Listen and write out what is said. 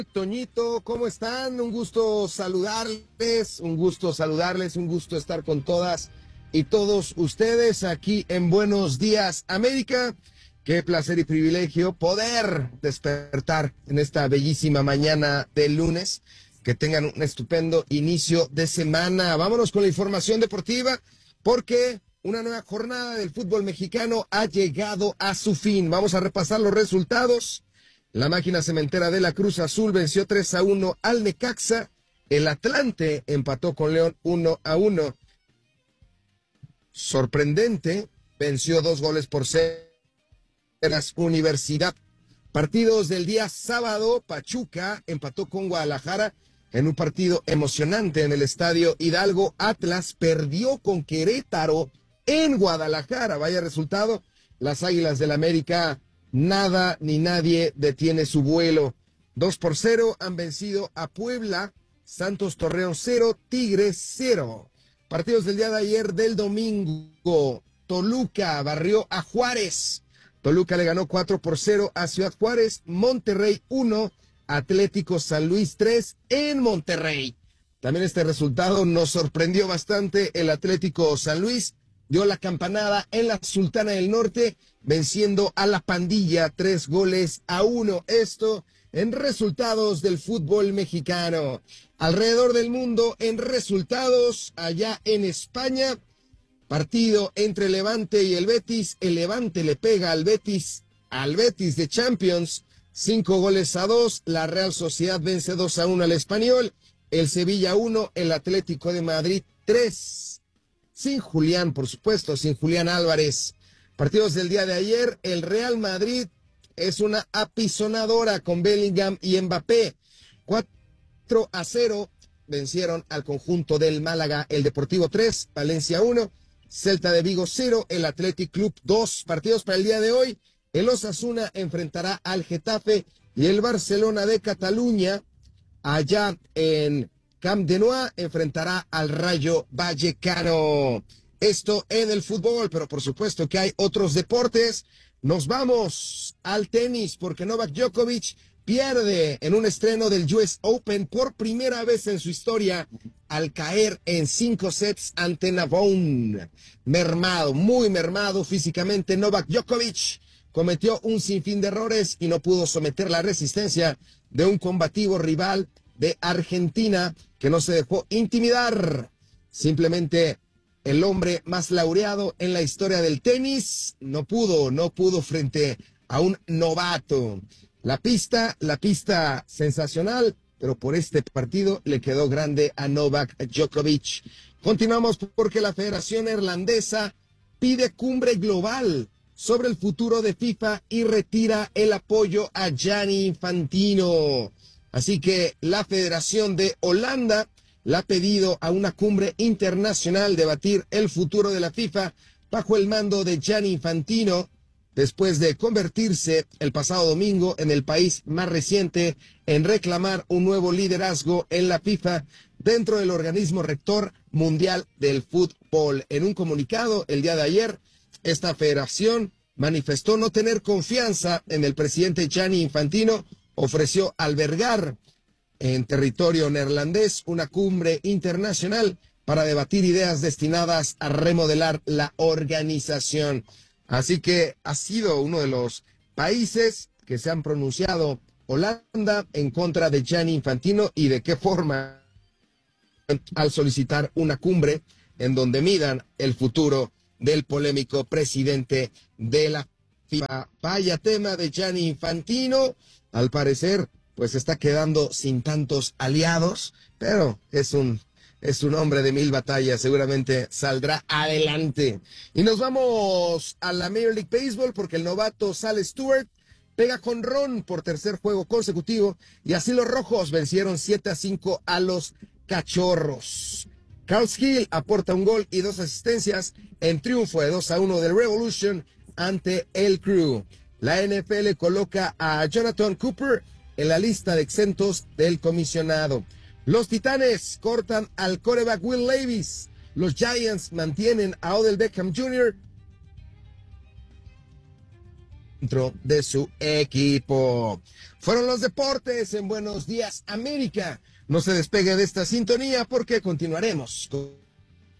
Toñito, ¿cómo están? Un gusto estar con todas y todos ustedes aquí en Buenos Días, América. Qué placer y privilegio poder despertar en esta bellísima mañana de lunes. Que tengan un estupendo inicio de semana. Vámonos con la información deportiva porque una nueva jornada del fútbol mexicano ha llegado a su fin. Vamos a repasar los resultados. La máquina cementera de la Cruz Azul venció 3-1 al Necaxa. El Atlante empató con León 1-1. Sorprendente, venció 2-0 Universidad. Partidos del día sábado, Pachuca empató con Guadalajara en un partido emocionante en el Estadio Hidalgo. Atlas perdió con Querétaro en Guadalajara. Vaya resultado. Las Águilas del América, nada ni nadie detiene su vuelo. 2-0 han vencido a Puebla. Santos Torreón 0, Tigres 0. Partidos del día de ayer, del domingo. Toluca barrió a Juárez. Toluca le ganó 4-0 a Ciudad Juárez. Monterrey 1, Atlético San Luis 3 en Monterrey. También este resultado nos sorprendió bastante. El Atlético San Luis dio la campanada en la Sultana del Norte, venciendo a la Pandilla 3-1. Esto en resultados del fútbol mexicano. Alrededor del mundo, en resultados, allá en España, partido entre Levante y el Betis. El Levante le pega al Betis de Champions, 5-2. La Real Sociedad vence 2-1 al Español. El Sevilla 1, el Atlético de Madrid 3. Sin Julián, por supuesto, sin Julián Álvarez. Partidos del día de ayer, el Real Madrid es una apisonadora con Bellingham y Mbappé. 4-0 vencieron al conjunto del Málaga. El Deportivo 3, Valencia 1, Celta de Vigo 0, el Athletic Club 2. Partidos para el día de hoy, el Osasuna enfrentará al Getafe y el Barcelona de Cataluña, allá en Camp de Nou, enfrentará al Rayo Vallecano. Esto en el fútbol, pero por supuesto que hay otros deportes. Nos vamos al tenis porque Novak Djokovic pierde en un estreno del US Open por primera vez en su historia al caer en 5 sets ante Navon. Mermado, muy mermado físicamente, Novak Djokovic cometió un sinfín de errores y no pudo someter la resistencia de un combativo rival de Argentina que no se dejó intimidar. Simplemente el hombre más laureado en la historia del tenis no pudo frente a un novato. La pista sensacional, pero por este partido le quedó grande a Novak Djokovic. Continuamos porque la Federación Neerlandesa pide cumbre global sobre el futuro de FIFA y retira el apoyo a Gianni Infantino. Así que la Federación de Holanda le ha pedido a una cumbre internacional debatir el futuro de la FIFA bajo el mando de Gianni Infantino, después de convertirse el pasado domingo en el país más reciente en reclamar un nuevo liderazgo en la FIFA dentro del organismo rector mundial del fútbol. En un comunicado el día de ayer, esta federación manifestó no tener confianza en el presidente Gianni Infantino. Ofreció albergar en territorio neerlandés una cumbre internacional para debatir ideas destinadas a remodelar la organización. Así que ha sido uno de los países que se han pronunciado, Holanda, en contra de Gianni Infantino, y de qué forma, al solicitar una cumbre en donde midan el futuro del polémico presidente de la FIFA. Vaya tema de Gianni Infantino, al parecer pues está quedando sin tantos aliados, pero es un hombre de 1000 batallas, seguramente saldrá adelante. Y nos vamos a la Major League Baseball porque el novato Sal Stewart pega jonrón por tercer juego consecutivo y así los rojos vencieron 7-5 a los Cachorros. Carl Hill aporta un gol y 2 asistencias en triunfo de 2-1 del Revolution ante el Crew. La NFL coloca a Jonathan Cooper en la lista de exentos del comisionado. Los Titanes cortan al quarterback Will Levis. Los Giants mantienen a Odell Beckham Jr. dentro de su equipo. Fueron los deportes en Buenos Días América. No se despegue de esta sintonía porque continuaremos con